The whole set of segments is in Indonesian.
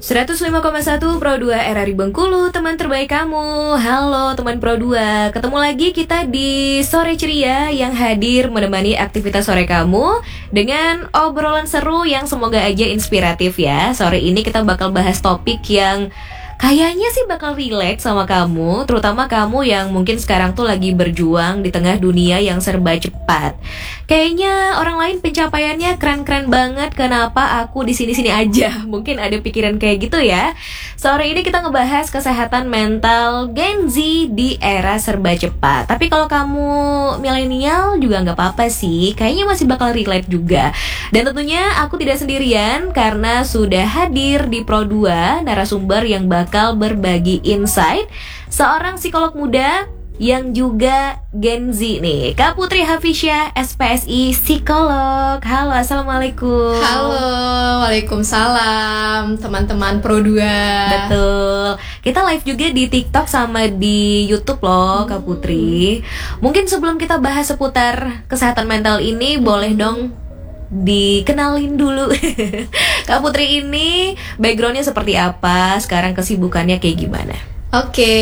105,1 Pro 2 RRI Bengkulu, teman terbaik kamu. Halo teman Pro 2, ketemu lagi kita di Sore Ceria yang hadir menemani aktivitas sore kamu dengan obrolan seru yang semoga aja inspiratif ya. Sore ini kita bakal bahas topik yang kayaknya sih bakal relate sama kamu, terutama kamu yang mungkin sekarang tuh lagi berjuang di tengah dunia yang serba cepat. Kayaknya orang lain pencapaiannya keren-keren banget, kenapa aku di sini-sini aja? Mungkin ada pikiran kayak gitu ya. Sore ini kita ngebahas kesehatan mental Gen Z di era serba cepat. Tapi kalau kamu milenial juga nggak apa-apa sih, kayaknya masih bakal relate juga. Dan tentunya aku tidak sendirian karena sudah hadir di Pro 2 narasumber yang bakal berbagi insight, seorang psikolog muda yang juga Gen Z nih, Kak Putri Hafisya, SPSI Psikolog. Halo, assalamualaikum. Halo, waalaikumsalam teman-teman Pro 2. Betul, kita live juga di TikTok sama di YouTube loh Kak Putri. Mungkin sebelum kita bahas seputar kesehatan mental ini, boleh dong dikenalin dulu. Kak Putri ini backgroundnya seperti apa, sekarang kesibukannya kayak gimana? Oke.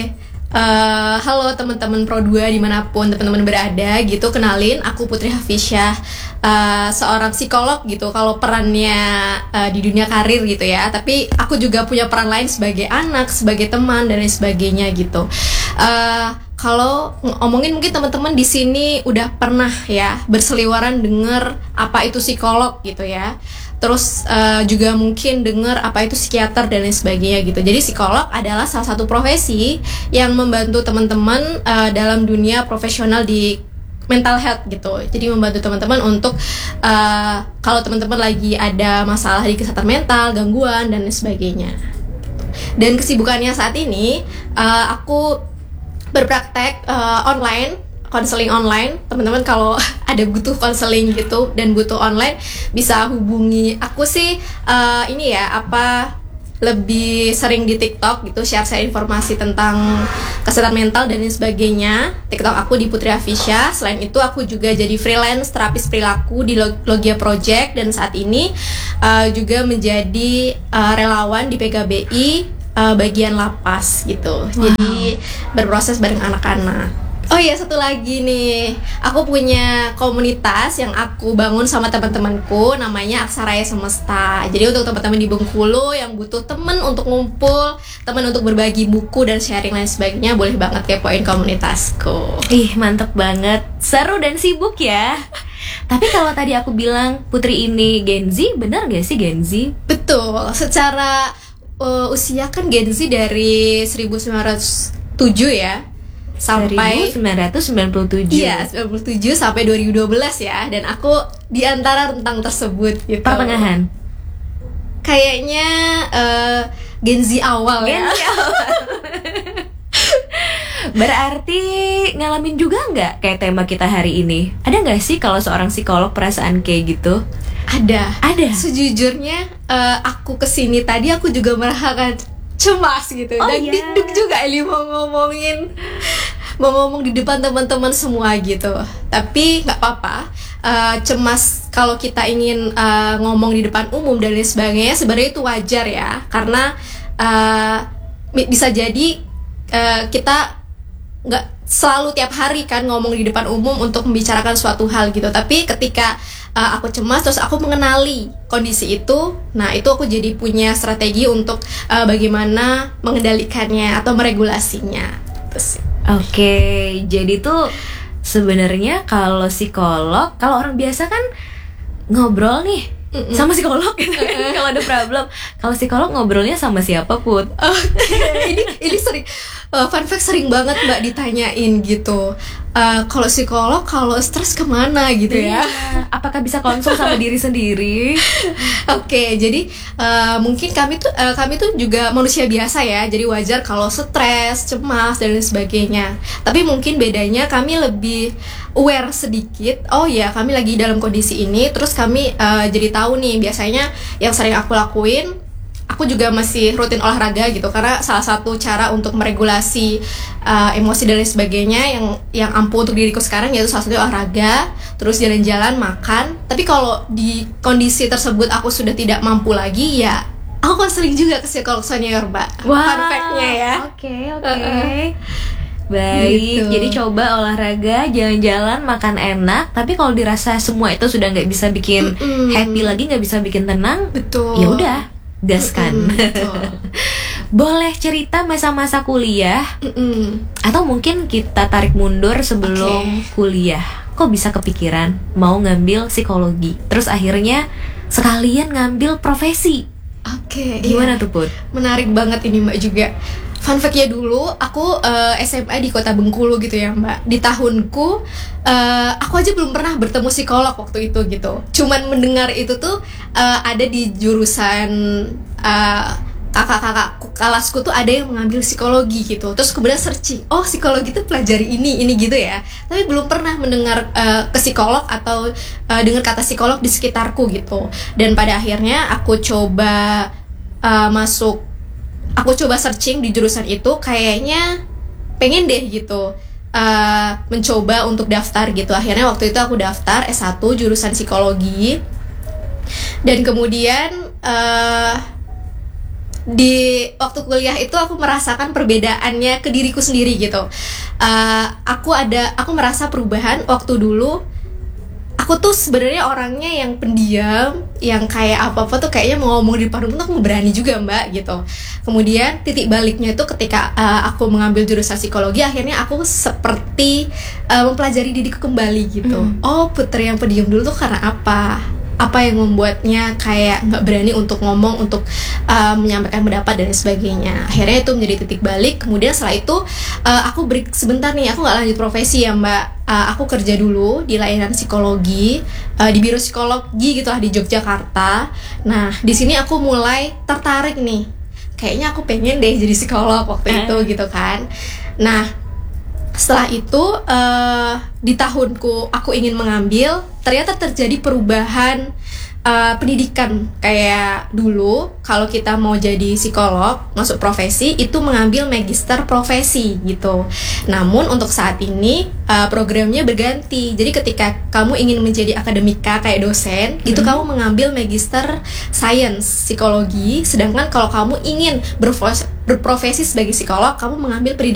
Halo teman-teman Pro 2 dimanapun teman-teman berada gitu. Kenalin, aku Putri Hafisya, seorang psikolog gitu. Kalau perannya di dunia karir gitu ya. Tapi aku juga punya peran lain sebagai anak, sebagai teman dan lain sebagainya gitu. Kalau ngomongin mungkin teman-teman di sini udah pernah ya berseliweran denger apa itu psikolog gitu ya. Terus juga mungkin dengar apa itu psikiater dan lain sebagainya gitu. Jadi psikolog adalah salah satu profesi yang membantu teman-teman dalam dunia profesional di mental health gitu. Jadi membantu teman-teman untuk kalau teman-teman lagi ada masalah di kesehatan mental, gangguan dan lain sebagainya. Dan kesibukannya saat ini aku berpraktek online, konseling online. Teman-teman kalau ada butuh konseling gitu dan butuh online bisa hubungi aku sih ini ya lebih sering di TikTok gitu, share informasi tentang kesehatan mental dan lain sebagainya. TikTok aku di Putri Hafisya. Selain itu aku juga jadi freelance terapis perilaku di Logia Project dan saat ini juga menjadi relawan di PKBI bagian lapas gitu. Wow. Jadi berproses bareng anak-anak. Oh iya, satu lagi nih, aku punya komunitas yang aku bangun sama teman-temanku, namanya Aksaraya Semesta. Jadi untuk teman-teman di Bengkulu yang butuh teman untuk ngumpul, teman untuk berbagi buku dan sharing lain sebagainya, boleh banget kepoin komunitasku. Ih, mantep banget, seru dan sibuk ya. Tapi kalau tadi aku bilang Putri ini Gen Z, benar gak sih Gen Z? Betul, secara usia kan Gen Z dari 1907 ya. Sampai 1997. Iya, 97 sampai 2012 ya. Dan aku di antara rentang tersebut gitu. Pertengahan. Kayaknya Gen Z awal Gen Z awal. Berarti ngalamin juga nggak kayak tema kita hari ini? Ada nggak sih kalau seorang psikolog perasaan kayak gitu? Ada. Sejujurnya aku kesini tadi aku juga merasakan cemas gitu. Dan deg-deg juga ini mau ngomong di depan teman-teman semua gitu. Tapi nggak apa-apa. Cemas kalau kita ingin ngomong di depan umum dan lain sebagainya sebenarnya itu wajar ya. Karena bisa jadi kita nggak selalu tiap hari kan ngomong di depan umum untuk membicarakan suatu hal gitu. Tapi ketika aku cemas terus aku mengenali kondisi itu, nah itu aku jadi punya strategi untuk bagaimana mengendalikannya atau meregulasinya. Oke, jadi tuh sebenarnya kalau psikolog, kalau orang biasa kan ngobrol nih sama psikolog gitu. Kalau ada problem, kalau psikolog ngobrolnya sama siapa, Put? Ini sering fun fact, sering banget Mbak ditanyain gitu. Kalau psikolog kalau stres kemana gitu ya? Apakah bisa konsul sama diri sendiri? Oke, jadi mungkin kami tuh juga manusia biasa ya. Jadi wajar kalau stres, cemas dan lain sebagainya. Tapi mungkin bedanya kami lebih aware sedikit. Oh ya, kami lagi dalam kondisi ini. Terus kami jadi tahu nih biasanya yang sering aku lakuin. Aku juga masih rutin olahraga gitu karena salah satu cara untuk meregulasi emosi dan lain sebagainya yang ampuh untuk diriku sekarang yaitu salah satu olahraga, terus jalan-jalan, makan. Tapi kalau di kondisi tersebut aku sudah tidak mampu lagi, ya aku konseling juga ke psikolog senior, Mbak. Wah, Fun fact-nya ya. Oke. Baik, Gitu. jadi coba olahraga, jalan-jalan, makan enak. Tapi kalau dirasa semua itu sudah nggak bisa bikin happy lagi, nggak bisa bikin tenang, Betul. ya udah, gaskan. Betul. Boleh cerita masa-masa kuliah, atau mungkin kita tarik mundur sebelum kuliah. Kok bisa kepikiran mau ngambil psikologi? Terus akhirnya sekalian ngambil profesi. Oke, Gimana iya. tuh, Put? Menarik banget ini, Mbak, juga. Fun fact-nya dulu, aku SMA di Kota Bengkulu gitu ya, Mbak. Di tahunku, aku aja belum pernah bertemu psikolog waktu itu gitu. Cuman mendengar itu tuh ada di jurusan kakak-kakak kelasku tuh ada yang mengambil psikologi gitu. Terus kemudian searching, oh psikologi tuh pelajari ini gitu ya. Tapi belum pernah mendengar ke psikolog atau dengar kata psikolog di sekitarku gitu. Dan pada akhirnya aku coba aku coba searching di jurusan itu, kayaknya pengen deh gitu mencoba untuk daftar gitu. Akhirnya waktu itu aku daftar S1 jurusan psikologi. Dan kemudian di waktu kuliah itu aku merasakan perbedaannya ke diriku sendiri gitu. Aku merasa perubahan waktu dulu. Aku tuh sebenarnya orangnya yang pendiam, yang kayak apa-apa tuh kayaknya mau ngomong di depan umum tuh aku berani juga, Mbak, gitu. Kemudian titik baliknya itu ketika aku mengambil jurusan psikologi, akhirnya aku seperti mempelajari diriku kembali gitu. Oh, Putri yang pendiam dulu tuh karena apa? Apa yang membuatnya kayak nggak berani untuk ngomong, untuk menyampaikan pendapat dan sebagainya. Akhirnya itu menjadi titik balik. Kemudian setelah itu aku break sebentar nih, aku nggak lanjut profesi ya, Mbak. Aku kerja dulu di layanan psikologi, di biro psikologi gitulah di Yogyakarta. Nah, di sini aku mulai tertarik nih. Kayaknya aku pengen deh jadi psikolog waktu itu gitu kan. Nah, setelah itu di tahunku aku ingin mengambil, ternyata terjadi perubahan pendidikan. Kayak dulu kalau kita mau jadi psikolog, masuk profesi itu mengambil magister profesi gitu. Namun untuk saat ini programnya berganti. Jadi ketika kamu ingin menjadi akademika kayak dosen, itu kamu mengambil magister science psikologi. Sedangkan kalau kamu ingin berprofesi sebagai psikolog, kamu mengambil